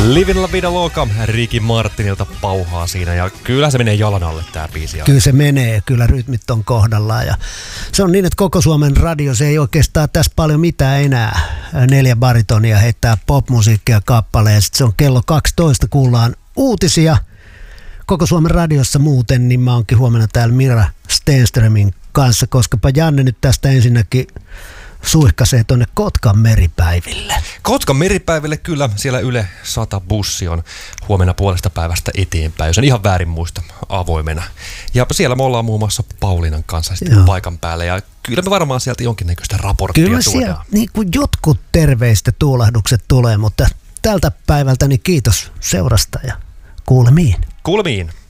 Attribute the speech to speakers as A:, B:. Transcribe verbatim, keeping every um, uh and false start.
A: Livin la vida loca, Ricky Martinilta pauhaa siinä ja kyllä se menee jalan alle tää biisi.
B: Kyllä se menee, kyllä rytmit on kohdallaan ja se on niin, että koko Suomen radio, se ei oikeastaan tässä paljon mitään enää. Neljä baritonia heittää popmusiikkia kappaleen ja sitten se on kello kaksitoista, kuullaan uutisia. Koko Suomen radiossa muuten, niin mä oonkin huomenna täällä Mira Stenströmin kanssa, koskapa Janne nyt tästä ensinnäkin suihkasee tuonne Kotkan meripäiville.
A: Kotkan meripäiville kyllä, siellä Yle sata bussi on huomenna puolesta päivästä eteenpäin, jos en ihan väärin muista, avoimena. Ja siellä me ollaan muun muassa Pauliinan kanssa sitten Joo. paikan päälle ja kyllä me varmaan sieltä jonkinnäköistä raporttia
B: kyllä
A: tuodaan.
B: Kyllä niin kuin jotkut terveistä tuulahdukset tulee, mutta tältä päivältä niin kiitos seurasta ja kuulemiin.
A: Kuulemiin.